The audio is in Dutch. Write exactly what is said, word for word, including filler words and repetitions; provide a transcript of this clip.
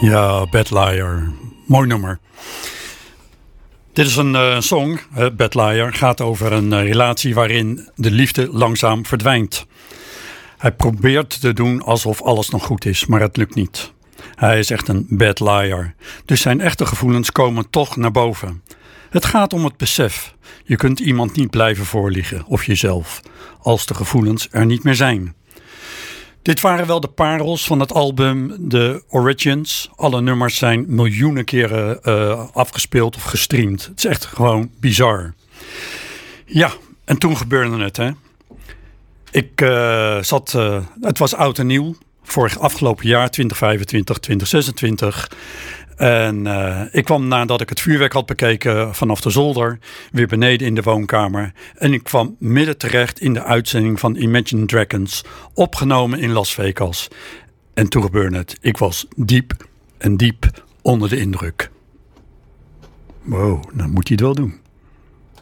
Ja, Bad Liar. Mooi nummer. Dit is een uh, song, uh, Bad Liar, gaat over een uh, relatie waarin de liefde langzaam verdwijnt. Hij probeert te doen alsof alles nog goed is, maar het lukt niet. Hij is echt een bad liar. Dus zijn echte gevoelens komen toch naar boven. Het gaat om het besef. Je kunt iemand niet blijven voorliegen, of jezelf, als de gevoelens er niet meer zijn. Dit waren wel de parels van het album The Origins. Alle nummers zijn miljoenen keren uh, afgespeeld of gestreamd. Het is echt gewoon bizar. Ja, en toen gebeurde het, hè. Ik uh, zat, uh, het was oud en nieuw. Vorig afgelopen jaar, twintig vijfentwintig, twintig zesentwintig. En uh, ik kwam nadat ik het vuurwerk had bekeken vanaf de zolder, weer beneden in de woonkamer. En ik kwam midden terecht in de uitzending van Imagine Dragons, opgenomen in Las Vegas. En toen gebeurde het. Ik was diep en diep onder de indruk. Wow, dan moet hij het wel doen.